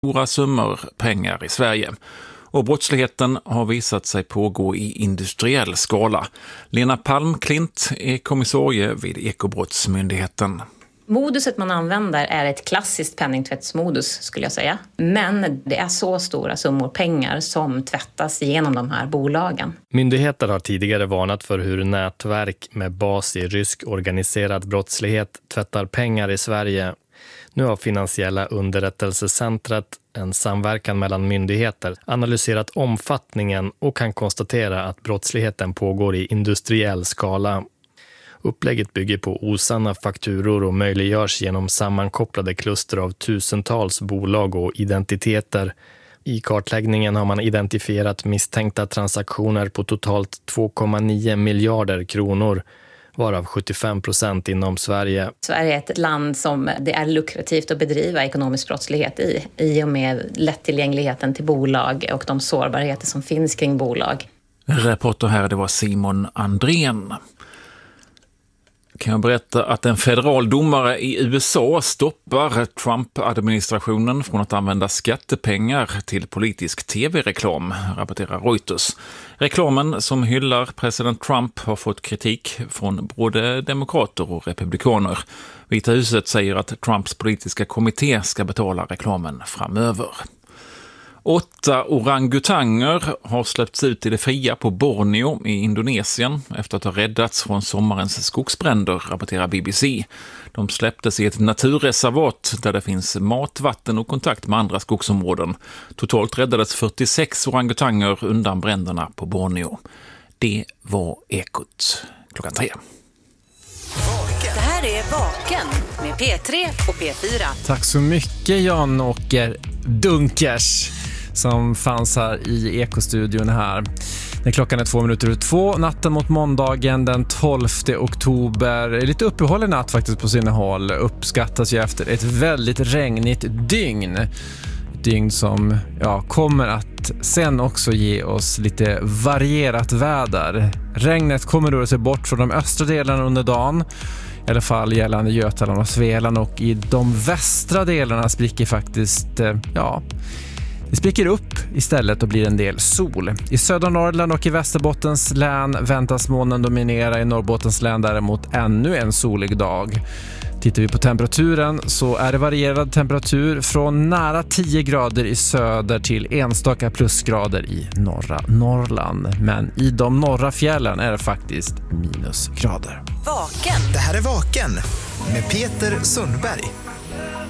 stora summor pengar i Sverige. Och brottsligheten har visat sig pågå i industriell skala. Lena Palmklint är kommissarie vid Ekobrottsmyndigheten. Moduset man använder är ett klassiskt penningtvättsmodus skulle jag säga. Men det är så stora summor pengar som tvättas genom de här bolagen. Myndigheter har tidigare varnat för hur nätverk med bas i rysk organiserad brottslighet tvättar pengar i Sverige. Nu har Finansiella underrättelsecentret, en samverkan mellan myndigheter, analyserat omfattningen och kan konstatera att brottsligheten pågår i industriell skala. Upplägget bygger på osanna fakturor och möjliggörs genom sammankopplade kluster av tusentals bolag och identiteter. I kartläggningen har man identifierat misstänkta transaktioner på totalt 2,9 miljarder kronor, varav 75% inom Sverige. Sverige är ett land som det är lukrativt att bedriva ekonomisk brottslighet i och med lättillgängligheten till bolag och de sårbarheter som finns kring bolag. Reporter här, det var Simon Andrén. Kan jag berätta att en federal domare i USA stoppar Trump-administrationen från att använda skattepengar till politisk tv-reklam, rapporterar Reuters. Reklamen som hyllar president Trump har fått kritik från både demokrater och republikaner. Vita huset säger att Trumps politiska kommitté ska betala reklamen framöver. 8 orangutanger har släppts ut i det fria på Borneo i Indonesien efter att ha räddats från sommarens skogsbränder, rapporterar BBC. De släpptes i ett naturreservat där det finns mat, vatten och kontakt med andra skogsområden. Totalt räddades 46 orangutanger undan bränderna på Borneo. Det var Ekot 3. Det här är Vaken med P3 och P4. Tack så mycket Jan-Åker Dunkers som fanns här i Ekostudion här. När klockan är 2:02 natten mot måndagen den 12 oktober. Lite uppehåll i natt faktiskt på sina håll. Uppskattas ju efter ett väldigt regnigt dygn. Ett dygn som kommer att sen också ge oss lite varierat väder. Regnet kommer röra sig bort från de östra delarna under dagen. I alla fall gällande Götaland och Svealand, och i de västra delarna spricker faktiskt, det spricker upp istället och blir en del sol. I södra Norrland och i Västerbottens län väntas molnen dominera, i Norrbottens län däremot ännu en solig dag. Tittar vi på temperaturen så är det varierad temperatur från nära 10 grader i söder till enstaka plusgrader i norra Norrland. Men i de norra fjällen är det faktiskt minusgrader. Vaken. Det här är Vaken med Peter Sundberg.